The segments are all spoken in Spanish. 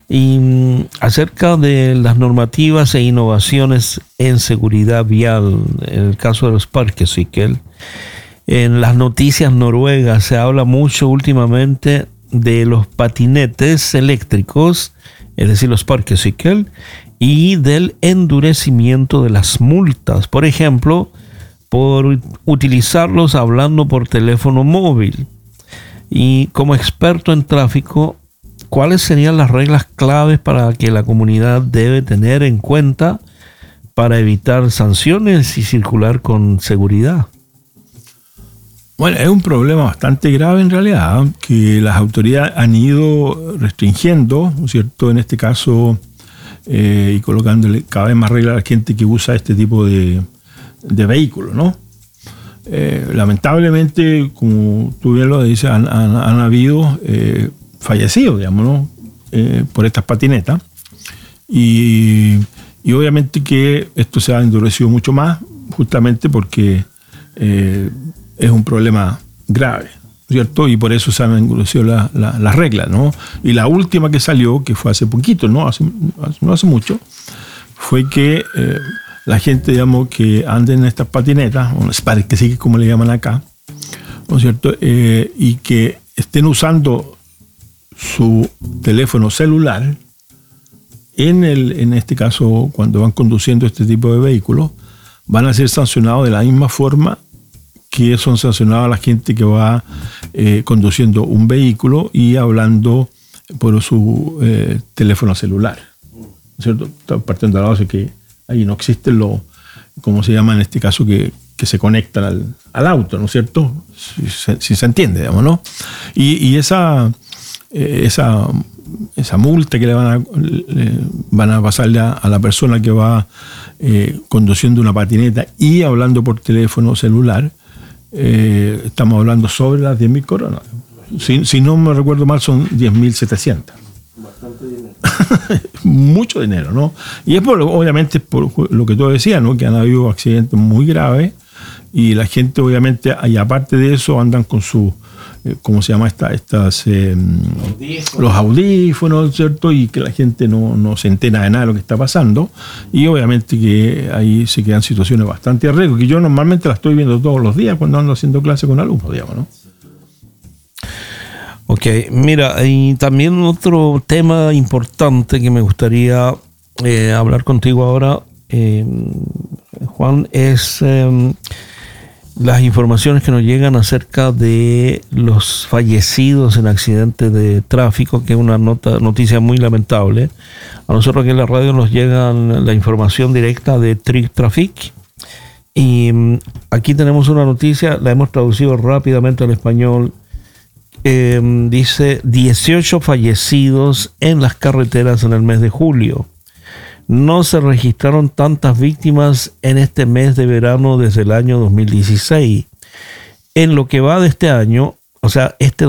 Y acerca de las normativas e innovaciones en seguridad vial, en el caso de los sparkcykler, en las noticias noruegas se habla mucho últimamente de los patinetes eléctricos, es decir, los sparkcykler, y del endurecimiento de las multas, por ejemplo, por utilizarlos hablando por teléfono móvil. Y como experto en tráfico, ¿cuáles serían las reglas claves para que la comunidad debe tener en cuenta para evitar sanciones y circular con seguridad? Bueno, es un problema bastante grave en realidad, que las autoridades han ido restringiendo, ¿no es cierto?, en este caso, y colocándole cada vez más reglas a la gente que usa este tipo de vehículos, ¿no? Lamentablemente, como tú bien lo dices, han habido fallecidos, digamos, ¿no? Por estas patinetas. Y obviamente que esto se ha endurecido mucho más, justamente porque es un problema grave, ¿cierto? Y por eso se han endurecido las reglas, ¿no? Y la última que salió, que fue hace poquito, no hace mucho, fue que la gente, digamos, que ande en estas patinetas, o sparkcykler, como le llaman acá, ¿no es cierto? Y que estén usando su teléfono celular en este caso, cuando van conduciendo este tipo de vehículos, van a ser sancionados de la misma forma que son sancionados la gente que va conduciendo un vehículo y hablando por su teléfono celular, ¿cierto? Partiendo de la base que ahí no existe ¿cómo se llama en este caso? Que se conectan al auto, ¿no es cierto? Si se entiende, digamos, ¿no? Y esa multa que le van a pasarle a la persona que va conduciendo una patineta y hablando por teléfono celular, estamos hablando sobre las 10.000 coronas. Si no me recuerdo mal, son 10.700. Bastante dinero. Mucho dinero, ¿no? Y es obviamente por lo que tú decías, ¿no? Que han habido accidentes muy graves y la gente, obviamente, y aparte de eso, andan con su ¿cómo se llama? Los audífonos, ¿cierto? Y que la gente no se entera de nada de lo que está pasando. Y obviamente que ahí se quedan situaciones bastante a riesgo, que yo normalmente las estoy viendo todos los días cuando ando haciendo clase con alumnos, digamos, ¿no? Ok, mira, y también otro tema importante que me gustaría hablar contigo ahora, Juan, es las informaciones que nos llegan acerca de los fallecidos en accidentes de tráfico, que es una noticia muy lamentable. A nosotros aquí en la radio nos llega la información directa de Trick Traffic. Y aquí tenemos una noticia, la hemos traducido rápidamente al español. Dice 18 fallecidos en las carreteras en el mes de julio. No se registraron tantas víctimas en este mes de verano desde el año 2016. En lo que va de este año, o sea, este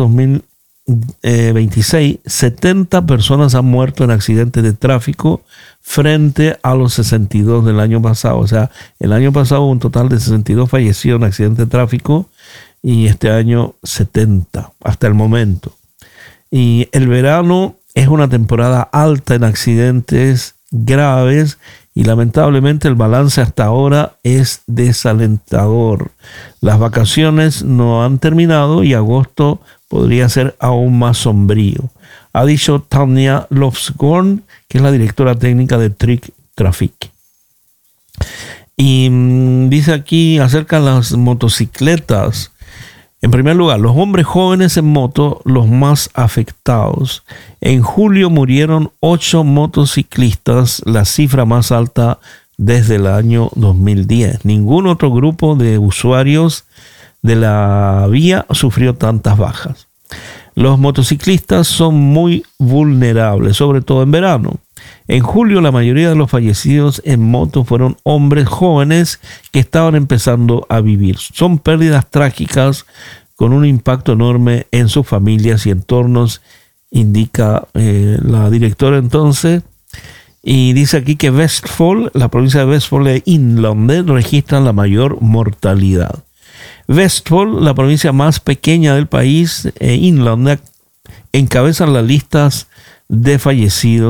2026, 70 personas han muerto en accidentes de tráfico frente a los 62 del año pasado. O sea, el año pasado hubo un total de 62 fallecidos en accidentes de tráfico y este año 70 hasta el momento. Y el verano es una temporada alta en accidentes graves y lamentablemente el balance hasta ahora es desalentador. Las vacaciones no han terminado y agosto podría ser aún más sombrío, ha dicho Tanya Lofsgård, que es la directora técnica de Trick Traffic. Y dice aquí acerca de las motocicletas. En primer lugar, los hombres jóvenes en moto, los más afectados. En julio murieron 8 motociclistas, la cifra más alta desde el año 2010. Ningún otro grupo de usuarios de la vía sufrió tantas bajas. Los motociclistas son muy vulnerables, sobre todo en verano. En julio, la mayoría de los fallecidos en moto fueron hombres jóvenes que estaban empezando a vivir. Son pérdidas trágicas con un impacto enorme en sus familias y entornos, indica la directora entonces. Y dice aquí que Vestfold, la provincia de Vestfold e Inlandet, registran la mayor mortalidad. Vestfold, la provincia más pequeña del país, e Inlandet encabezan las listas de fallecidos